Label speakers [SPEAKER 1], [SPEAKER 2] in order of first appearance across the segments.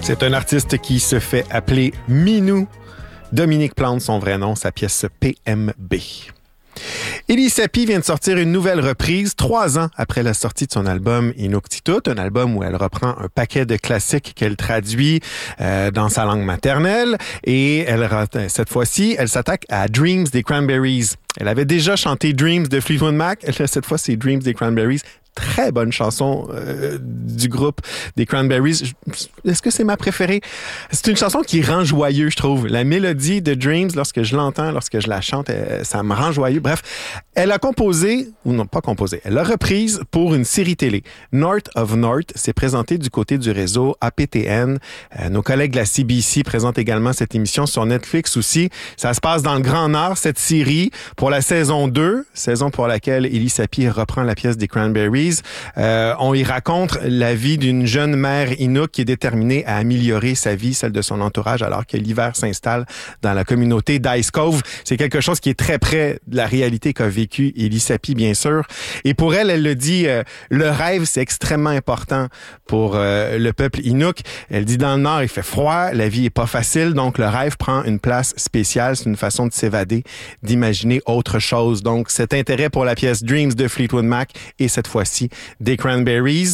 [SPEAKER 1] C'est un artiste qui se fait appeler Minou. Dominique Plante, son vrai nom, sa pièce PMB. Elie Sapi vient de sortir une nouvelle reprise 3 ans après la sortie de son album Inuktitut, un album où elle reprend un paquet de classiques qu'elle traduit dans sa langue maternelle et cette fois-ci, elle s'attaque à Dreams des Cranberries. Elle avait déjà chanté Dreams de Fleetwood Mac, cette fois c'est Dreams des Cranberries. Très bonne chanson du groupe des Cranberries. Est-ce que c'est ma préférée? C'est une chanson qui rend joyeux, je trouve. La mélodie de Dreams, lorsque je l'entends, lorsque je la chante, ça me rend joyeux. Bref, elle a composé, ou non, pas composé, elle l'a reprise pour une série télé. North of North s'est présenté du côté du réseau APTN. Nos collègues de la CBC présentent également cette émission sur Netflix aussi. Ça se passe dans le Grand Nord, cette série, pour la saison 2, saison pour laquelle Elie Sapi reprend la pièce des Cranberries. On y raconte la vie d'une jeune mère Inuk qui est déterminée à améliorer sa vie, celle de son entourage, alors que l'hiver s'installe dans la communauté d'Ice Cove. C'est quelque chose qui est très près de la réalité qu'a vécu Elie Sapi, bien sûr. Et pour elle, elle le dit, le rêve, c'est extrêmement important pour le peuple Inuk. Elle dit, dans le Nord, il fait froid, la vie est pas facile, donc le rêve prend une place spéciale. C'est une façon de s'évader, d'imaginer autre chose. Donc, cet intérêt pour la pièce Dreams de Fleetwood Mac et cette fois-ci des Cranberries.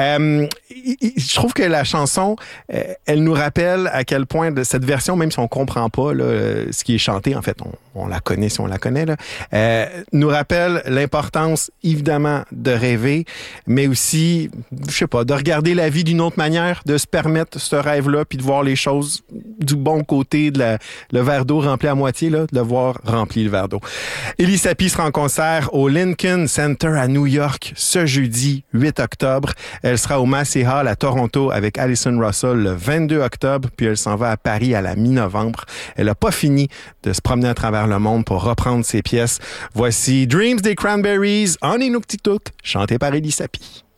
[SPEAKER 1] Je trouve que la chanson, elle nous rappelle à quel point de cette version, même si on comprend pas là, ce qui est chanté, en fait, on la connaît si on la connaît, là, nous rappelle l'importance, évidemment, de rêver, mais aussi, je sais pas, de regarder la vie d'une autre manière, de se permettre ce rêve-là, puis de voir les choses du bon côté, le verre d'eau rempli à moitié, là, de le voir rempli le verre d'eau. Elie Sapi sera en concert au Lincoln Center à New York ce jeudi 8 octobre. Elle sera au Massey Hall à Toronto avec Alison Russell le 22 octobre, puis elle s'en va à Paris à la mi-novembre. Elle n'a pas fini de se promener à travers le monde pour reprendre ses pièces. Voici Dreams des Cranberries en Inuktitut, chanté par Elie Sapi.